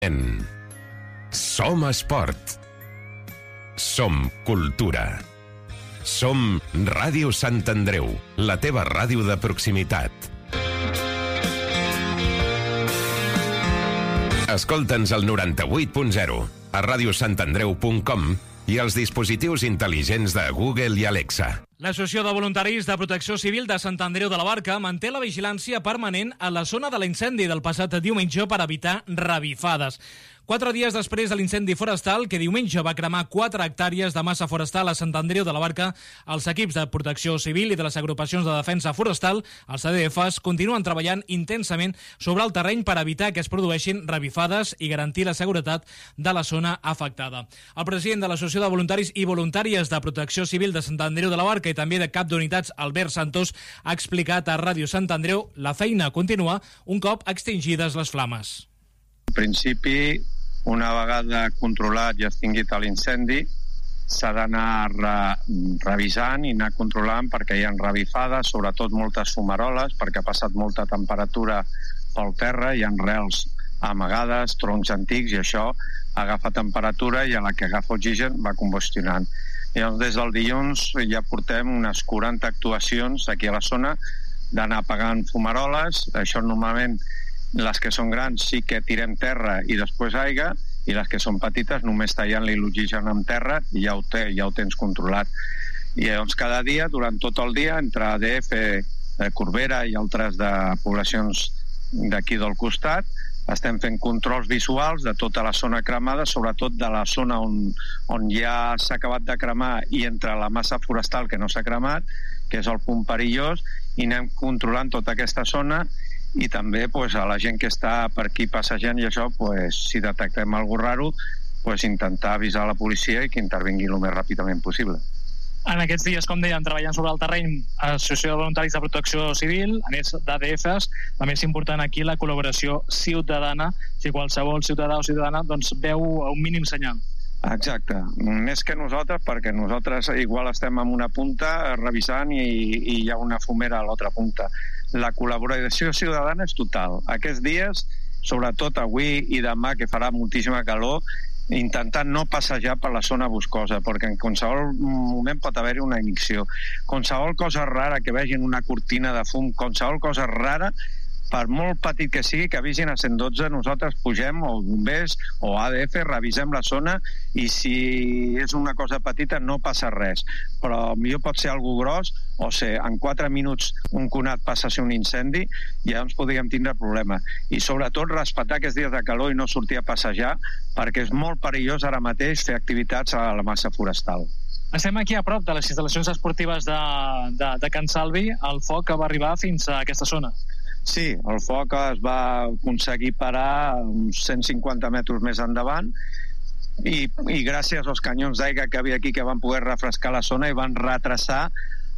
Som esport. Som cultura. Som Ràdio Sant Andreu, la teva ràdio de proximitat. Escolta'ns al 98.0, a radiosantandreu.com i als dispositius intel·ligents de Google i Alexa. L'Associació de Voluntaris de Protecció Civil de Sant Andreu de la Barca manté la vigilància permanent a la zona de l'incendi del passat diumenge per evitar revifades. 4 dies després de l'incendi forestal, que diumenge va cremar 4 hectàrees de massa forestal a Sant Andreu de la Barca, els equips de protecció civil i de les agrupacions de defensa forestal, els ADFs, continuen treballant intensament sobre el terreny per evitar que es produeixin revifades i garantir la seguretat de la zona afectada. El president de l'Associació de Voluntaris i Voluntàries de Protecció Civil de Sant Andreu de la Barca i també de cap d'unitats, Albert Santos, ha explicat a Ràdio Sant Andreu la feina continua un cop extingides les flames. En principi, una vegada controlat i extingit l'incendi, s'ha d'anar revisant i anar controlant perquè hi ha revifades, sobretot moltes fumaroles, perquè ha passat molta temperatura pel terra, hi ha rels amagades, troncs antics, i això agafa temperatura i a la que agafa oxigen va combustionant. Llavors, des del dilluns ja portem unes 40 actuacions aquí a la zona d'anar apagant fumaroles. Això normalment, les que són grans sí que tirem terra i després aigua, i les que són petites només tallant-li l'oxigen amb terra i ja ho tens controlat. I llavors cada dia, durant tot el dia, entre ADF, Corbera i altres de poblacions d'aquí del costat, estem fent controls visuals de tota la zona cremada, sobretot de la zona on ja s'ha acabat de cremar i entre la massa forestal que no s'ha cremat, que és el punt perillós, i anem controlant tota aquesta zona i també a la gent que està per aquí passejant i això, si detectem alguna raro, intentar avisar la policia i que intervingui el més ràpidament possible. En aquests dies, com dèiem, treballant sobre el terreny, Associació de Voluntaris de Protecció Civil, a més d'ADFs, també és important aquí la col·laboració ciutadana, si qualsevol ciutadà o ciutadana veu un mínim senyal. Exacte, més que nosaltres, perquè nosaltres igual estem en una punta revisant i hi ha una fumera a l'altra punta. La col·laboració ciutadana és total. Aquests dies, sobretot avui i demà, que farà moltíssima calor, intentant no passejar per la zona boscosa, perquè en qualsevol moment pot haver-hi una ignició. Qualsevol cosa rara que vegin, una cortina de fum, qualsevol cosa rara, per molt petit que sigui, que avisin a 112, nosaltres pugem, o bombers, o ADF, revisem la zona, i si és una cosa petita no passa res. Però millor pot ser algo gros, o en 4 minuts un conat passa a ser un incendi, i llavors podríem tindre problema. I sobretot respectar aquests dies de calor i no sortir a passejar, perquè és molt perillós ara mateix fer activitats a la massa forestal. Estem aquí a prop de les instal·lacions esportives de Can Salvi. El foc va arribar fins a aquesta zona. Sí, el foc es va aconseguir parar uns 150 metres més endavant i gràcies als canyons d'aigua que havia aquí que van poder refrescar la zona i van retrasar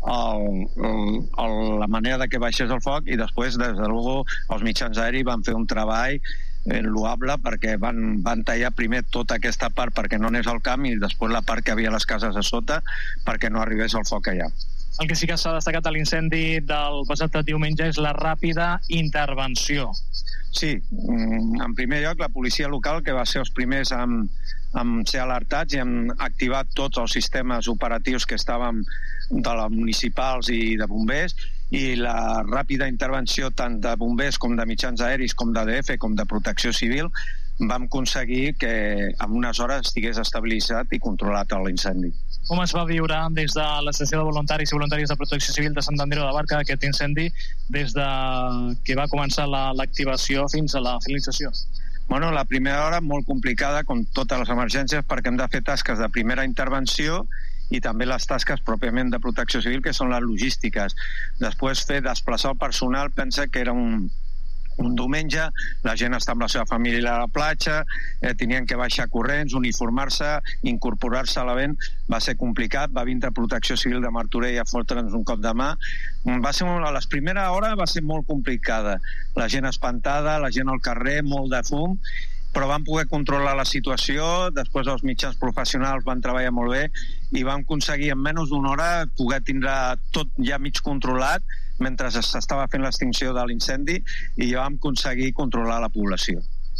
la manera que baixés el foc, i després, des de luego, els mitjans aeris van fer un treball loable perquè van tallar primer tota aquesta part perquè no anés al camp i després la part que havia a les cases a sota perquè no arribés el foc allà. El que sí que s'ha destacat a l'incendi del passat diumenge és la ràpida intervenció. Sí, en primer lloc la policia local, que va ser els primers en ser alertats i han activat tots els sistemes operatius que estàvem de les municipals i de bombers, i la ràpida intervenció tant de bombers com de mitjans aeris, com d'ADF, com de protecció civil, vam aconseguir que en unes hores estigués estabilitzat i controlat l'incendi. Com es va viure des de l'Associació de Voluntaris i Voluntàries de Protecció Civil de Sant Andreu de la Barca aquest incendi des de que va començar l'activació fins a la finalització? Bueno, la primera hora molt complicada, com totes les emergències, perquè hem de fer tasques de primera intervenció i també les tasques pròpiament de protecció civil, que són les logístiques. Després desplaçar el personal, pensa que era un diumenge, la gent està amb la seva família a la platja, tenien que baixar corrents, uniformar-se, incorporar-se a l'event, va ser complicat, va vindre Protecció Civil de Martorell a fotre'ns un cop de mà. A la primera hora va ser molt complicada, la gent espantada, la gent al carrer, molt de fum, però vam poder controlar la situació. Després els mitjans professionals van treballar molt bé i vam aconseguir en menys d'una hora poder tindre tot ja mig controlat mentre s'estava fent l'extinció de l'incendi, i ja vam aconseguir controlar la població.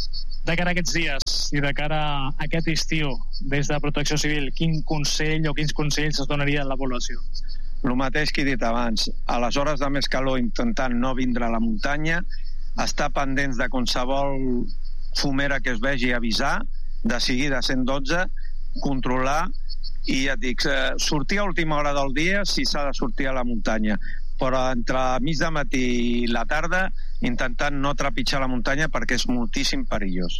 De cara a aquests dies i de cara a aquest estiu, des de Protecció Civil, quin consell o quins consells es donarien a la població? El mateix que he dit abans, a les hores de més calor intentant no vindre a la muntanya, estar pendents de qualsevol fumera que es vegi, avisar, de seguida 112, controlar, i ja et dic, sortir a última hora del dia si s'ha de sortir a la muntanya, però entre mig de matí i la tarda intentant no trepitjar la muntanya perquè és moltíssim perillós.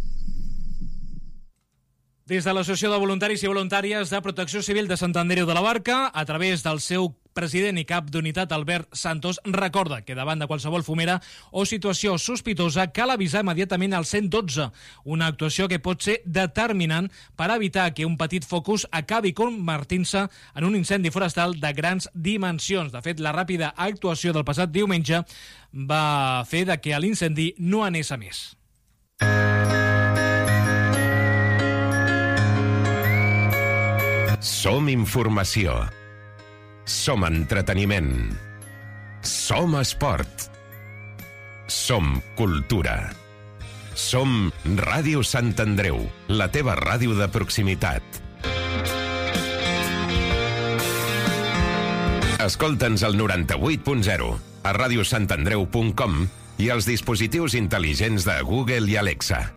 Des de l'Associació de Voluntaris i Voluntàries de Protecció Civil de Sant Andreu de la Barca, a través del seu president i cap d'unitat, Albert Santos, recorda que davant de qualsevol fumera o situació sospitosa cal avisar immediatament al 112, una actuació que pot ser determinant per evitar que un petit focus acabi convertint-se en un incendi forestal de grans dimensions. De fet, la ràpida actuació del passat diumenge va fer que l'incendi no anés a més. Som informació. Som entreteniment. Som esport. Som cultura. Som Ràdio Sant Andreu, la teva ràdio de proximitat. Escolta'ns al 98.0, a radiosantandreu.com i als dispositius intel·ligents de Google i Alexa.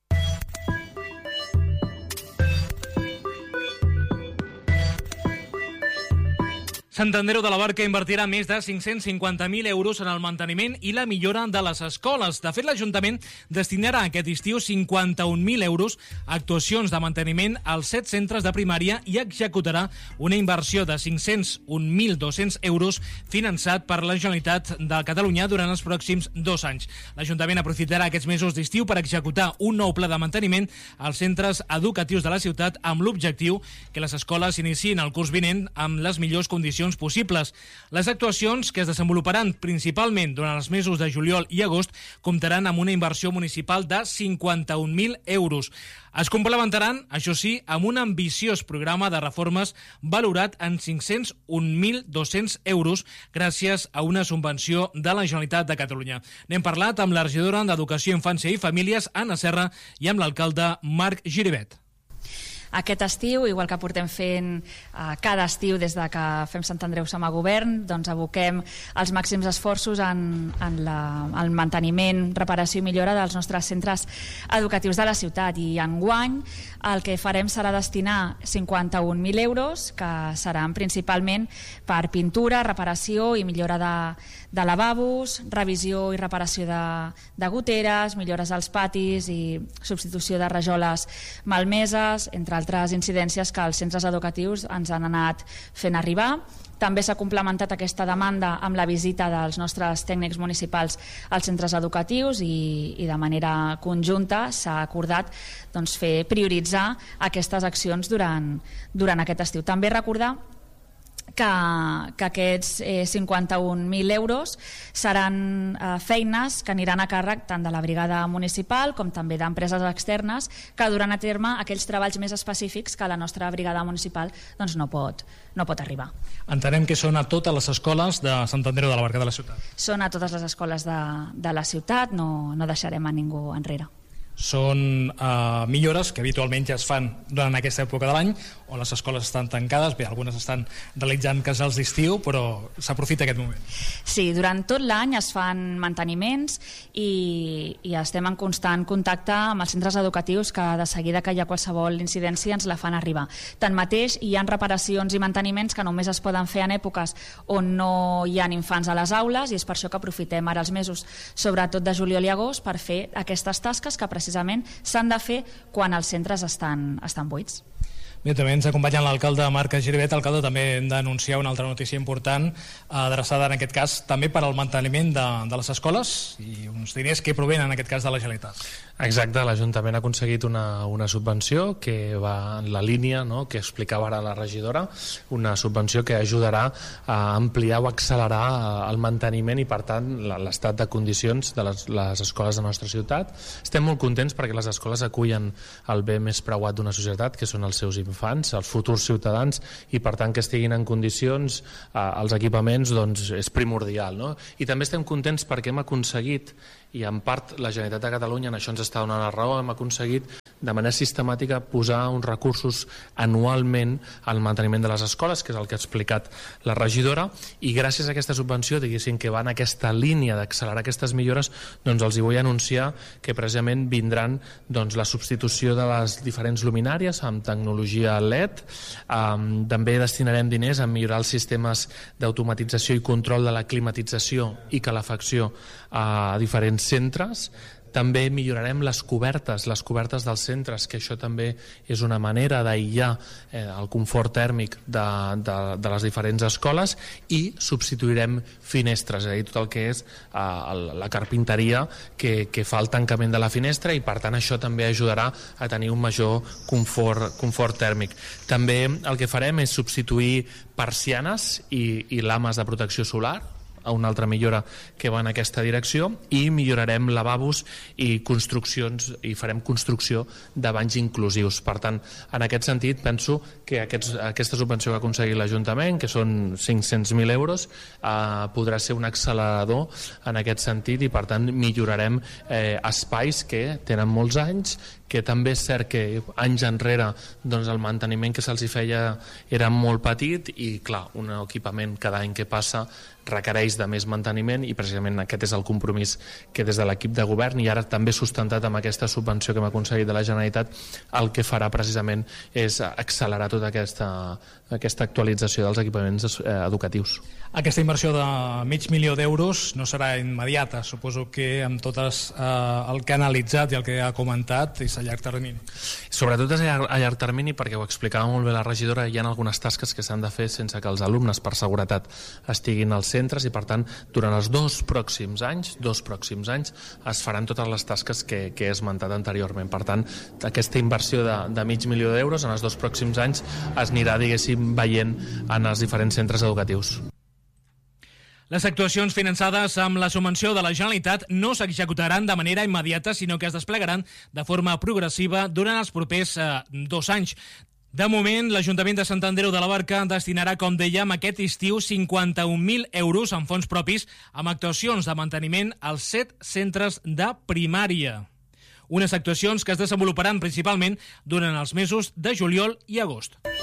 Sant Andreu de la Barca invertirà més de 550.000 euros en el manteniment i la millora de les escoles. De fet, l'Ajuntament destinarà aquest estiu 51.000 euros a actuacions de manteniment als 7 centres de primària i executarà una inversió de 501.200 euros finançat per la Generalitat de Catalunya durant els pròxims 2 anys. L'Ajuntament aprofitarà aquests mesos d'estiu per executar un nou pla de manteniment als centres educatius de la ciutat amb l'objectiu que les escoles iniciïn el curs vinent amb les millors condicions possibles. Les actuacions, que es desenvoluparan principalment durant els mesos de juliol i agost, comptaran amb una inversió municipal de 51.000 euros. Es complementaran, això sí, amb un ambiciós programa de reformes valorat en 501.200 euros gràcies a una subvenció de la Generalitat de Catalunya. N'hem parlat amb la regidora d'Educació, Infància i Famílies, Anna Serra, i amb l'alcalde Marc Giribet. Aquest estiu, igual que portem fent cada estiu des de que fem Sant Andreu som a govern, doncs aboquem els màxims esforços en el manteniment, reparació i millora dels nostres centres educatius de la ciutat. I enguany el que farem serà destinar 51.000 euros, que seran principalment per pintura, reparació i millora de lavabos, revisió i reparació de goteres, millores als patis i substitució de rajoles malmeses, entre altres incidències que els centres educatius ens han anat fent arribar. També s'ha complementat aquesta demanda amb la visita dels nostres tècnics municipals als centres educatius i de manera conjunta s'ha acordat prioritzar aquestes accions durant aquest estiu. També recordar que aquests 51.000 euros seran feines que aniran a càrrec tant de la brigada municipal com també d'empreses externes que duran a terme aquells treballs més específics que la nostra brigada municipal no pot arribar. Entenem que són a totes les escoles de Sant Andreu de la Barca de la ciutat. Són a totes les escoles de la ciutat, no deixarem a ningú enrere. Són millores que habitualment ja es fan durant aquesta època de l'any, on les escoles estan tancades. Bé, algunes estan realitzant casals d'estiu, però s'aprofita aquest moment. Sí, durant tot l'any es fan manteniments i estem en constant contacte amb els centres educatius que de seguida que hi ha qualsevol incidència ens la fan arribar. Tanmateix, hi ha reparacions i manteniments que només es poden fer en èpoques on no hi ha infants a les aules i és per això que aprofitem ara els mesos, sobretot de juliol i agost, per fer aquestes tasques que precisament s'han de fer quan els centres estan buits. Bé, també ens acompanya l'alcalde Marc Giribet. Alcalde, també hem d'anunciar una altra notícia important adreçada en aquest cas també per al manteniment de les escoles i uns diners que provenen en aquest cas de la Generalitat. Exacte, l'Ajuntament ha aconseguit una subvenció que va en la línia que explicava ara la regidora, una subvenció que ajudarà a ampliar o accelerar el manteniment i per tant l'estat de condicions de les escoles de la nostra ciutat. Estem molt contents perquè les escoles acullen el bé més preuat d'una societat, que són els seus infants, els futurs ciutadans, i per tant que estiguin en condicions els equipaments és primordial, no? I també estem contents perquè hem aconseguit i en part la Generalitat de Catalunya en això ens està donant la raó, hem aconseguit de manera sistemàtica posar uns recursos anualment al manteniment de les escoles, que és el que ha explicat la regidora, i gràcies a aquesta subvenció, diguéssim, que va en aquesta línia d'accelerar aquestes millores, doncs els hi vull anunciar que precisament vindran la substitució de les diferents luminàries amb tecnologia LED. També destinarem diners a millorar els sistemes d'automatització i control de la climatització i calefacció a diferents centres. També millorarem les cobertes dels centres, que això també és una manera d'aïllar el confort tèrmic de les diferents escoles, i substituirem finestres, és a dir, tot el que és la carpinteria que fa el tancament de la finestra, i per tant això també ajudarà a tenir un major confort tèrmic. També el que farem és substituir persianes i lames de protecció solar, a una altra millora que va en aquesta direcció, i millorarem lavabos i construccions, i farem construcció de banys inclusius. Per tant, en aquest sentit, penso que aquesta subvenció que ha aconseguit l'Ajuntament, que són 500.000 euros, podrà ser un accelerador en aquest sentit, i per tant millorarem espais que tenen molts anys, que també és cert que anys enrere el manteniment que se'ls feia era molt petit, i clar, un equipament cada any que passa requereix de més manteniment, i precisament aquest és el compromís que des de l'equip de govern, i ara també sustentat amb aquesta subvenció que hem aconseguit de la Generalitat, el que farà precisament és accelerar tota aquesta actualització dels equipaments educatius. Aquesta inversió de $500.000 d'euros no serà immediata, suposo que amb tot el que ha analitzat i el que ha comentat és a llarg termini. Sobretot és a llarg termini, perquè ho explicava molt bé la regidora, hi ha algunes tasques que s'han de fer sense que els alumnes, per seguretat, estiguin als centres, i per tant durant els dos pròxims anys es faran totes les tasques que he esmentat anteriorment. Per tant, aquesta inversió de $500.000 d'euros en els dos pròxims anys es anirà, diguéssim, veient en els diferents centres educatius. Les actuacions finançades amb la subvenció de la Generalitat no s'executaran de manera immediata, sinó que es desplegaran de forma progressiva durant els propers 2 anys. De moment, l'Ajuntament de Sant Andreu de la Barca destinarà, com dèiem, aquest estiu 51.000 euros en fons propis amb actuacions de manteniment als 7 centres de primària. Unes actuacions que es desenvoluparan principalment durant els mesos de juliol i agost.